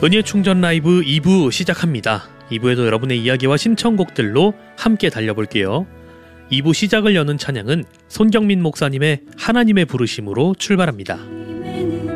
은혜 충전 라이브 2부 시작합니다. 2부에도 여러분의 이야기와 신청곡들로 함께 달려볼게요. 2부 시작을 여는 찬양은 손경민 목사님의 하나님의 부르심으로 출발합니다.